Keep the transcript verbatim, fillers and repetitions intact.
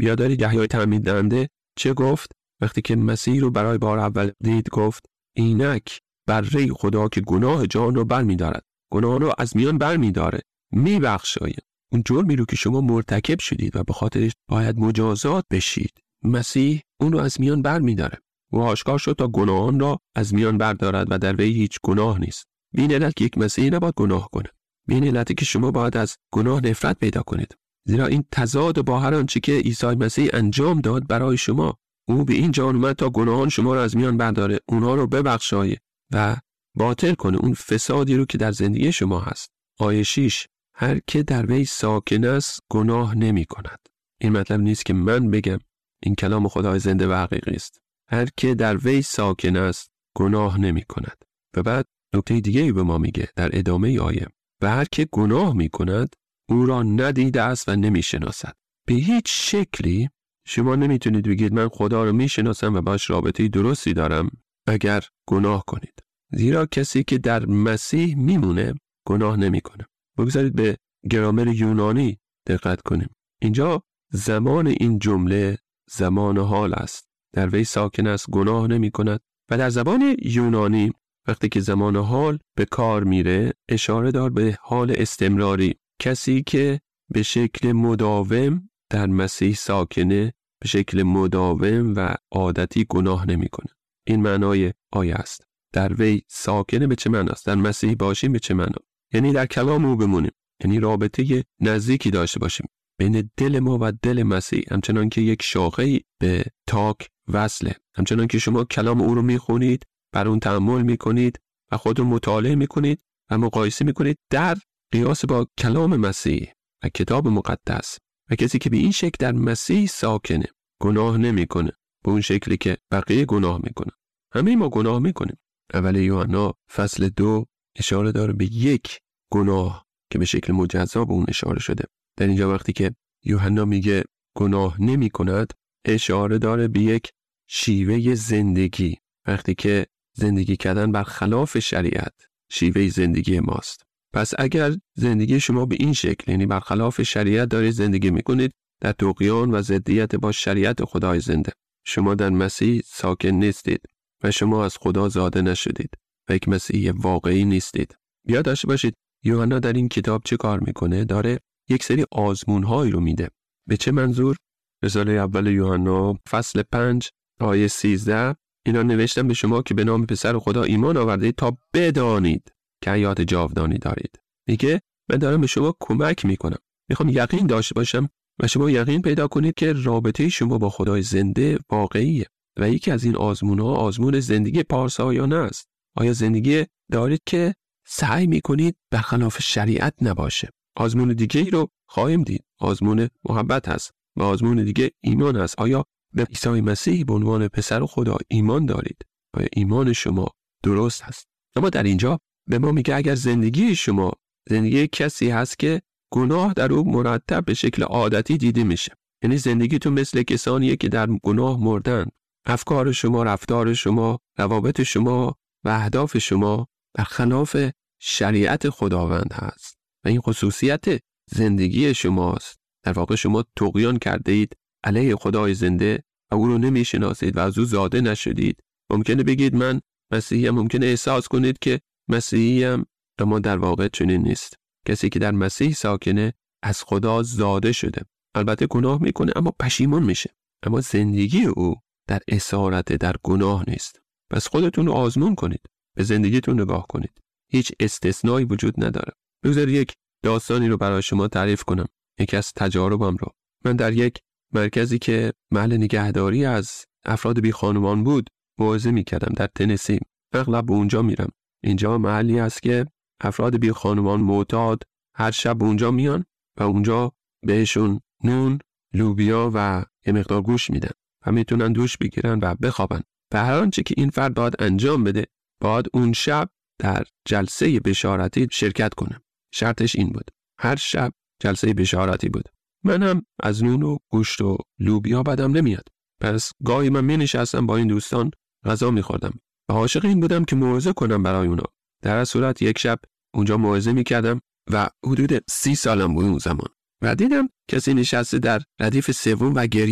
یادداری یحیی تعمید دهنده چه گفت وقتی که مسیح رو برای بار اول دید؟ گفت اینک بره خدا که گناه جان رو برمی‌دارد، گناه رو از میان برمی‌داره، میبخشاید. اون جرمی رو که شما مرتکب شدید و به خاطرش باید مجازات بشید، مسیح اون رو از میان برمی‌داره. او آشکار شد تا گناهان را از میان بردارد و در وی هیچ گناه نیست. به این علت که یک مسیحی نباید گناه کنه. به این علت که شما باید از گناه نفرت پیدا کنید، زیرا این تضاد با هر آنچه که عیسی مسیح انجام داد برای شما. او به این جهان اومد تا گناهان شما را از میان برداره، اونها رو ببخشایه و باطل کنه اون فسادی رو که در زندگی شما هست. آیه شش: هر که در وی ساکن است گناه نمی کند. این مطلب نیست که من بگم، این کلام خدای زنده و حقیقی است. هر که در وی ساکن است گناه نمی کند. و بعد نکته دیگه ای به ما میگه در ادامه آیه: و هر که گناه می کند او را ندیده است و نمی شناسد. به هیچ شکلی شما نمیتونید بگید من خدا رو میشناسم و باش رابطه درستی دارم اگر گناه کنید، زیرا کسی که در مسیح میمونه گناه نمیکنه. بگذارید به گرامر یونانی دقت کنیم. اینجا زمان این جمله زمان حال است. در وی ساکن است گناه نمیکند. و در زبان یونانی وقتی که زمان حال به کار میره اشاره دار به حال استمراری. کسی که به شکل مداوم در مسیح ساکنه به شکل مداوم و عادتی گناه نمیکنه. این معنای آیه است. در وی ساکنه به چه معنی است؟ در مسیح باشیم به چه معنی؟ یعنی در کلام او بمونیم، یعنی رابطه نزدیکی داشته باشیم بین دل ما و دل مسیح، همچنان که یک شاخه به تاک وصله. همچنان که شما کلام او رو میخونید، بر اون تأمل میکنید و خود رو مطالعه میکنید و مقایسه میکنید در قیاس با کلام مسیح و کتاب مقدس، و کسی که به این شکل در مسیح ساکنه گناه نمیکنه به اون شکلی که بقیه گناه میکنه. همه ما گناه میکنیم. اول یوحنا فصل دو اشاره داره به یک گناه که به شکل مجزا به اون اشاره شده. در اینجا وقتی که یوحنا میگه گناه نمیکند، اشاره داره به یک شیوه زندگی. وقتی که زندگی کردن برخلاف شریعت شیوه زندگی ماست. پس اگر زندگی شما به این شکل، یعنی برخلاف شریعت دارید زندگی میکنید، در طغیان و ضدیت با شریعت خدای زنده، شما در مسیح ساکن نیستید و شما از خدا زاده نشدید و یک مسیحی واقعی نیستید. یاد داشته باشید یوحنا در این کتاب چه کار میکنه؟ داره یک سری آزمون‌هایی رو میده. به چه منظور؟ رساله اول یوحنا فصل پنج آیه سیزده اینا نوشتم به شما که به نام پسر خدا ایمان آوردید تا بدانید که حیات جاودانی دارید. میگه من دارم به شما کمک میکنم، میخوام یقین داشته باشم و شما یقین پیدا کنید که رابطه شما با خدای زنده واقعیه. و یکی از این آزمون‌ها آزمون زندگی پارسایانه است. آیا زندگی دارید که سعی میکنید برخلاف شریعت نباشه؟ آزمون دیگه ای رو خواهیم دید. آزمون محبت هست و آزمون دیگه ایمان هست. آیا به عیسی مسیح به عنوان پسر خدا ایمان دارید؟ آیا ایمان شما درست هست؟ اما در اینجا به ما میگه اگر زندگی شما زندگی کسی هست که گناه در او مرتب به شکل عادتی دیده میشه، یعنی زندگیتون مثل کسانیه که در گناه مردن، افکار شما، رفتار شما، روابط شما و اهداف شما برخلاف شریعت خداوند هست و این خصوصیت زندگی شماست. در واقع شما طغیان کرده اید علیه خدای زنده و او رو نمیشناسید و از او زاده نشدید. ممکنه بگید من مسیحیم، ممکنه احساس کنید که مسیحیم، اما در واقع چنین نیست. کسی که در مسیح ساکنه از خدا زاده شده. البته گناه میکنه اما پشیمان میشه، اما زندگی او در اسارت در گناه نیست. پس خودتون رو آزمون کنید، به زندگیتون نگاه کنید. هیچ استثنایی وجود نداره. بگذارید یک داستانی رو برای شما تعریف کنم، یکی از تجاربم رو. من در یک مرکزی که محل نگهداری از افراد بی خانمان بود موعظه میکردم در تنسی. اغلب به اونجا میرم. اینجا محلی است که افراد بی خانمان معتاد هر شب اونجا میان و اونجا بهشون نون، لوبیا و یه مقدار گوشت میدن و میتونن دوش بگیرن و بخوابن. و هر آنچه که این فرد باید انجام بده، باید اون شب در جلسه بشارتی شرکت کنه. شرطش این بود. هر شب جلسه بشارتی بود. من هم از نون و گوشت و لوبیا بدم نمیاد. پس گاهی من می نشستم با این دوستان غذا میخوردم و عاشق این بودم که موعظه کنم برای اونا. در هر صورت یک شب اونجا موعظه میکردم و حدود سی سالم بود اون زمان و دیدم کسی نشسته در ردیف سوم و گریه